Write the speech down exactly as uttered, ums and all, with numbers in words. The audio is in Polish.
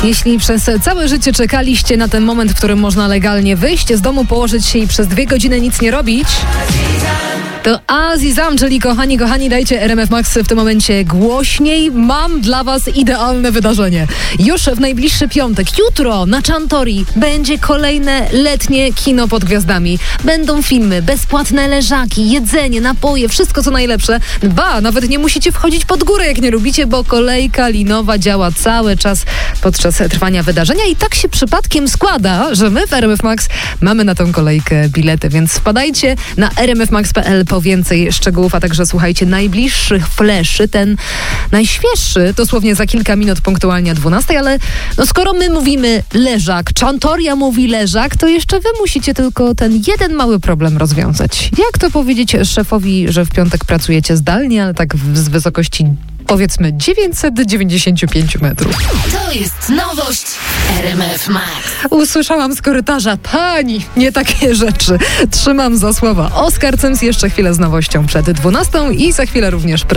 Jeśli przez całe życie czekaliście na ten moment, w którym można legalnie wyjść z domu, położyć się i przez dwie godziny nic nie robić, to Azizam, czyli kochani, kochani, dajcie R M F Max w tym momencie głośniej. Mam dla was idealne wydarzenie. Już w najbliższy piątek, jutro na Czantori będzie kolejne letnie kino pod gwiazdami. Będą filmy, bezpłatne leżaki, jedzenie, napoje, wszystko co najlepsze. Ba, nawet nie musicie wchodzić pod górę, jak nie lubicie, bo kolejka linowa działa cały czas podczas trwania wydarzenia i tak się przypadkiem składa, że my w R M F Max mamy na tą kolejkę bilety, więc wpadajcie na r m f max kropka p l po więcej szczegółów, a także słuchajcie najbliższych fleszy, ten najświeższy, dosłownie za kilka minut punktualnie o dwunastej, ale no skoro my mówimy leżak, Czantoria mówi leżak, to jeszcze wy musicie tylko ten jeden mały problem rozwiązać. Jak to powiedzieć szefowi, że w piątek pracujecie zdalnie, ale tak w, z wysokości powiedzmy dziewięćset dziewięćdziesiąt pięć metrów. To jest nowość R M F Max. Usłyszałam z korytarza, pani, nie takie rzeczy. Trzymam za słowa. Oskar Cyms jeszcze chwilę z nowością przed dwunastą i za chwilę również